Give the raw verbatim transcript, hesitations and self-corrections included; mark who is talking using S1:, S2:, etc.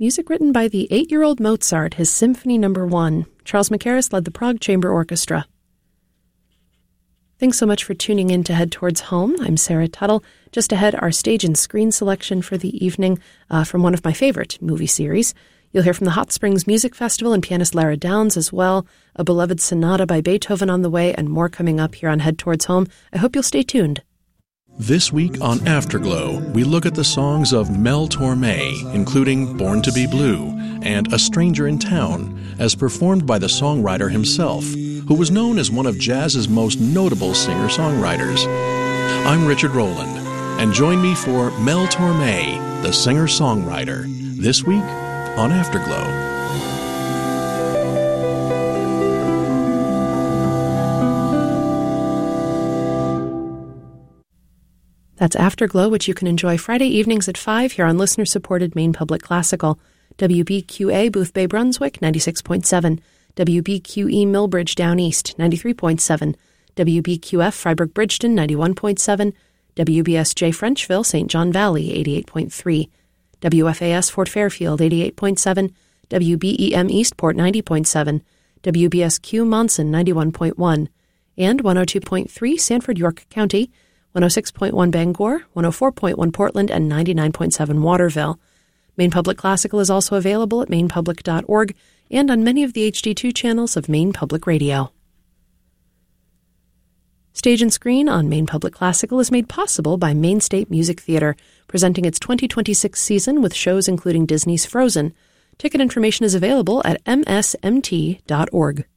S1: music written by the eight-year-old Mozart, his Symphony Number One. Charles Mackerras led the Prague Chamber Orchestra. Thanks so much for tuning in to Head Towards Home. I'm Sarah Tuttle. Just ahead, our stage and screen selection for the evening uh, from one of my favorite movie series. You'll hear from the Hot Springs Music Festival and pianist Lara Downs as well, a beloved sonata by Beethoven on the way, and more coming up here on Head Towards Home. I hope you'll stay tuned.
S2: This week on Afterglow, we look at the songs of Mel Torme, including Born to Be Blue and A Stranger in Town, as performed by the songwriter himself, who was known as one of jazz's most notable singer-songwriters. I'm Richard Rowland, and join me for Mel Torme, the singer-songwriter, this week on Afterglow.
S1: That's Afterglow, which you can enjoy Friday evenings at five here on listener-supported Maine Public Classical. W B Q A Booth Bay Brunswick, ninety-six point seven. W B Q E Millbridge Down East, ninety-three point seven. W B Q F Freiburg Bridgeton, ninety-one point seven. W B S J Frenchville, Saint John Valley, eighty-eight point three. W F A S Fort Fairfield, eighty-eight point seven. W B E M Eastport, ninety point seven. W B S Q Monson, ninety-one point one. And one oh two point three Sanford York County, one oh six point one Bangor, one oh four point one Portland, and ninety-nine point seven Waterville. Maine Public Classical is also available at maine public dot org and on many of the H D two channels of Maine Public Radio. Stage and Screen on Maine Public Classical is made possible by Maine State Music Theater, presenting its twenty twenty-six season with shows including Disney's Frozen. Ticket information is available at m s m t dot org.